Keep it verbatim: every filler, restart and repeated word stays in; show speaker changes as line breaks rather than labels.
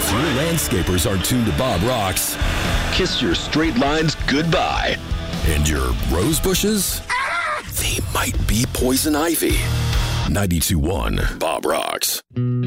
If your landscapers are tuned to Bob Rocks, kiss your straight lines goodbye. And your rose bushes? They might be poison ivy. ninety-two point one Bob Rocks.